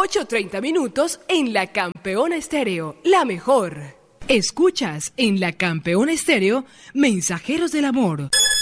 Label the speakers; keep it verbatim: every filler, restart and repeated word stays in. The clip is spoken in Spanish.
Speaker 1: ocho treinta minutos en La Campeona Estéreo, la mejor. Escuchas en La Campeona Estéreo, Mensajeros del Amor.